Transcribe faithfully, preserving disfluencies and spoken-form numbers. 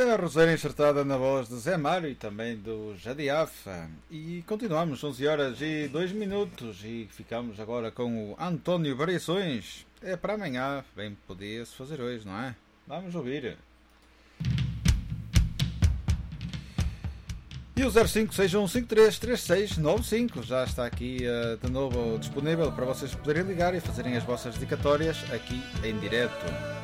A Roseira encertada na voz de Zé Mário e também do Jadiafa. E continuamos, onze horas e dois minutos. E ficamos agora com o António Variações. É para amanhã, bem podia-se fazer hoje, não é? Vamos ouvir. E o zero cinco seis um cinco três três seis nove cinco já está aqui uh, de novo disponível para vocês poderem ligar e fazerem as vossas dedicatórias aqui em direto.